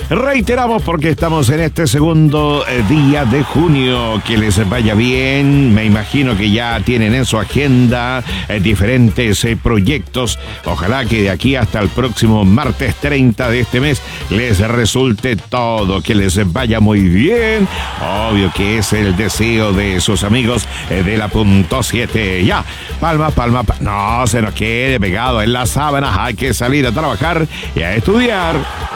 Reiteramos porque estamos en este segundo día de junio. Que les vaya bien. Me imagino que ya tienen en su agenda diferentes proyectos. Ojalá que de aquí hasta el próximo martes 30 de este mes les resulte todo, que les vaya muy bien. Obvio que es el deseo de sus amigos de la punto 7. Ya, palma. No se nos quede pegado en las sábanas. Hay que salir a trabajar y a estudiar.